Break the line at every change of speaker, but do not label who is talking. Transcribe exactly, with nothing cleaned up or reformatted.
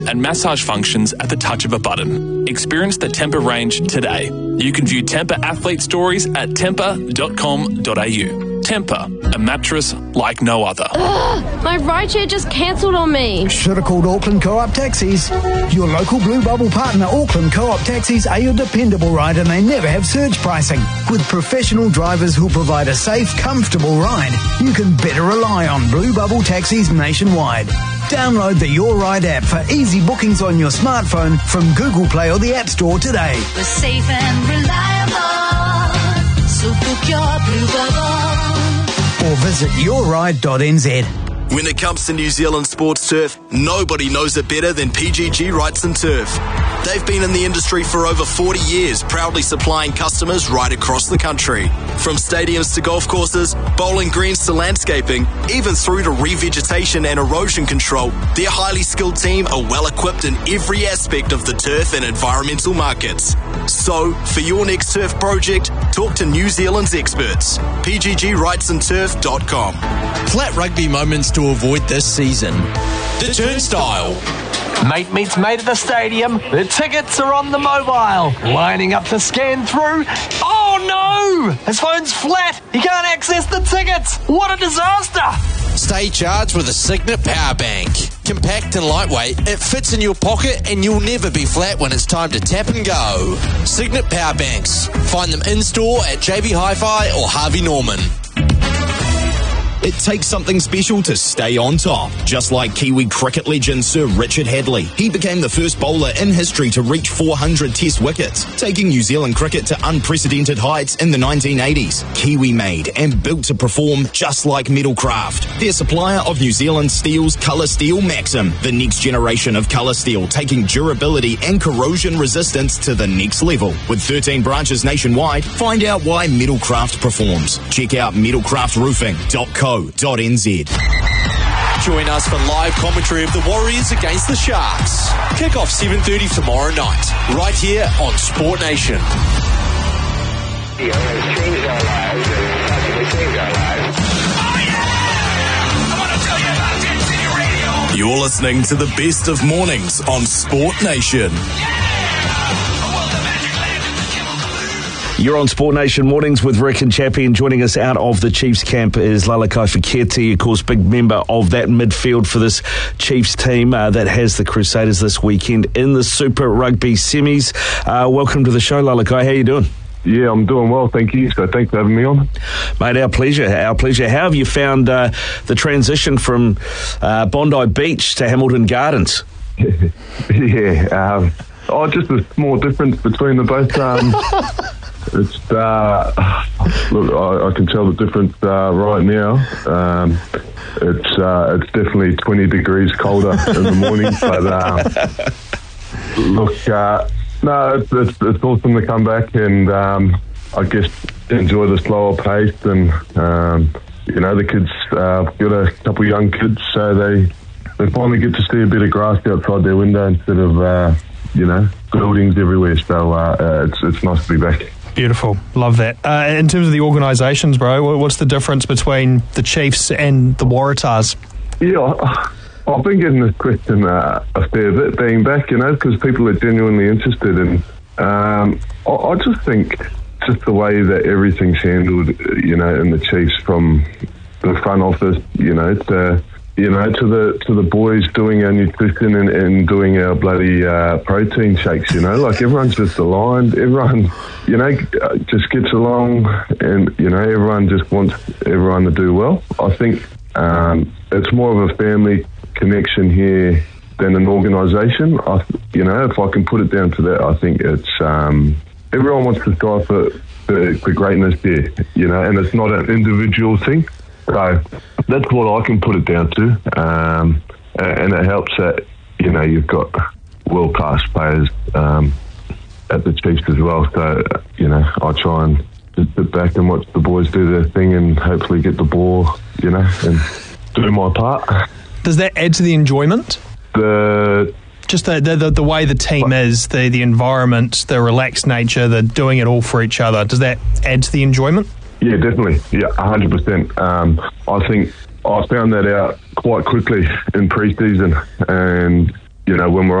and massage functions at the touch of a button. Experience the Tempur range today. You can view Tempur athlete stories at tempur dot com dot a u. Tempur, a mattress like no other.
Ugh, my rideshare just cancelled on me.
Should have called Auckland Co-op Taxis. Your local Blue Bubble partner, Auckland Co-op Taxis, are your dependable ride, and they never have surge pricing. With professional drivers who provide a safe, comfortable ride, you can better rely on Blue Bubble Taxis nationwide. Download the Your Ride app for easy bookings on your smartphone from Google Play or the App Store today.
We're safe and reliable, so book your Blue Bubble.
Or visit your ride dot n z.
When it comes to New Zealand sports turf, nobody knows it better than P G G Wrights and Turf. They've been in the industry for over forty years, proudly supplying customers right across the country. From stadiums to golf courses, bowling greens to landscaping, even through to revegetation and erosion control, their highly skilled team are well equipped in every aspect of the turf and environmental markets. So, for your next turf project, talk to New Zealand's experts. P G G Wrights and Turf dot com.
Flat rugby moments to avoid this season. The Turnstile.
Mate meets mate at the stadium. The tickets are on the mobile. Lining up to scan through. Oh no! His phone's flat. He can't access the tickets. What a disaster!
Stay charged with a Signet Power Bank. Compact and lightweight, it fits in your pocket and you'll never be flat when it's time to tap and go. Signet Power Banks. Find them in-store at J B Hi-Fi or Harvey Norman.
It takes something special to stay on top, just like Kiwi cricket legend Sir Richard Hadley. He became the first bowler in history to reach four hundred test wickets, taking New Zealand cricket to unprecedented heights in the nineteen eighties. Kiwi made and built to perform just like Metalcraft. They're supplier of New Zealand Steel's Colour Steel Maxim, the next generation of colour steel, taking durability and corrosion resistance to the next level. With thirteen branches nationwide, find out why Metalcraft performs. Check out metalcraft roofing dot co dot n z.
Join us for live commentary of the Warriors against the Sharks. Kick off seven thirty tomorrow night, right here on Sport Nation.
It has changed our lives, and it's practically changed our lives.
Oh yeah! I want to tell you about Tent City Radio. You're listening to the best of mornings on Sport Nation.
You're on Sport Nation Mornings with Rick and Chappie, and joining us out of the Chiefs camp is Lalakai Feketi, of course, big member of that midfield for this Chiefs team uh, that has the Crusaders this weekend in the Super Rugby semis. Uh, welcome to the show, Lalakai. How you doing?
Yeah, I'm doing well, thank you. So thanks for having me on.
Mate, our pleasure, our pleasure. How have you found uh, the transition from uh, Bondi Beach to Hamilton Gardens?
yeah, um, oh, just a small difference between the both. Um, It's uh, look, I, I can tell the difference uh, right now. Um, it's uh, it's definitely twenty degrees colder in the morning, but uh, look, uh, no, it's, it's it's awesome to come back and um, I guess enjoy the slower pace, and um, you know the kids uh, got a couple of young kids, so they they finally get to see a bit of grass outside their window instead of uh, you know buildings everywhere. So uh, it's it's nice to be back.
Beautiful. Love that. Uh, in terms of the organisations, bro, what's the difference between the Chiefs and the Waratahs?
Yeah, I've been getting this question uh, a fair bit being back, you know, because people are genuinely interested. And um, I, I just think just the way that everything's handled, you know, in the Chiefs, from the front office, you know, to you know, to the to the boys doing our nutrition and, and doing our bloody uh, protein shakes, you know, like everyone's just aligned. Everyone, you know, just gets along, and you know, everyone just wants everyone to do well. I think um, it's more of a family connection here than an organisation. I, you know, if I can put it down to that, I think it's um, everyone wants to strive for, for for greatness there, you know, and it's not an individual thing. So that's what I can put it down to, um, and it helps that, you know, you've got world-class players um, at the Chiefs as well. So, you know, I try and just sit back and watch the boys do their thing and hopefully get the ball, you know, and do my part.
Does that add to the enjoyment?
The
Just the the, the, the way the team is, the, the environment, the relaxed nature, the doing it all for each other, does that add to the enjoyment?
Yeah, definitely. Yeah, one hundred percent. Um, I think I found that out quite quickly in pre-season, and, you you know, when we're